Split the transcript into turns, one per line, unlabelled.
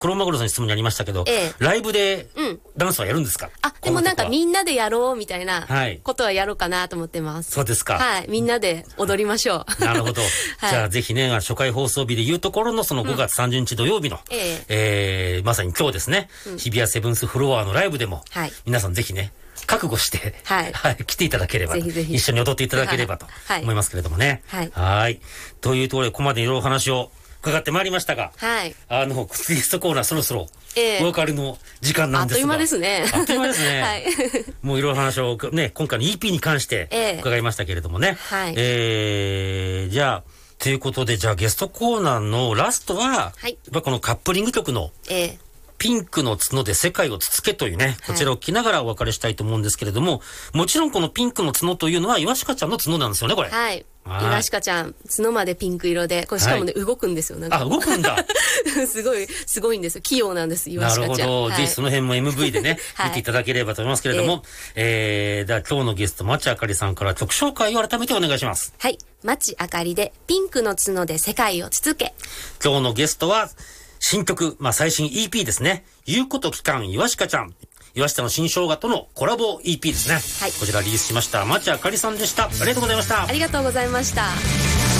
クロマグロさんに質問にありましたけど、ライブでダンスはやるんですか？
でもなんかみんなでやろうみたいなことはやろうかなと思ってます。
そうですか。
はい。みんなで踊りましょう。
なるほど。じゃあぜひね、初回放送日で言うところのその5月30日土曜日の、まさに今日ですね、日比谷セブンスフロアのライブでも、皆さんぜひね、覚悟して、来ていただければと、一緒に踊っていただければと思いますけれどもね。はい。というところで、ここまでいろいろお話を伺ってまいりましたが、ゲストコーナーそろそろお別れの時間なんですが。あっという
間ですね。
あっという間ですね。もういろいろ話をね、今回の EP に関して伺いましたけれどもね。じゃあ、ということで、じゃあゲストコーナーのラストは、やっぱこのカップリング曲の、ピンクの角で世界をつつけというね、こちらを聞きながらお別れしたいと思うんですけれども、もちろんこのピンクの角というのは、岩鹿ちゃんの角なんですよね、これ。
はい。岩鹿ちゃん、角までピンク色で、これしかもね、動くんですよ。なんか
動くんだ。
すごいんですよ。器用なんです、岩鹿ちゃん。
なるほど。ぜひその辺も MV でね、見ていただければと思いますけれども、では今日のゲスト、町あかりさんから曲紹介を改めてお願いします。
はい。町あかりで、ピンクの角で世界をつつけ。
今日のゲストは、新曲、最新 EP ですね。言うこと聞かん岩鹿ちゃん。岩下の新生姜とのコラボ EP ですね。こちらリリースしました。町あかりさんでした。ありがとうございました。
ありがとうございました。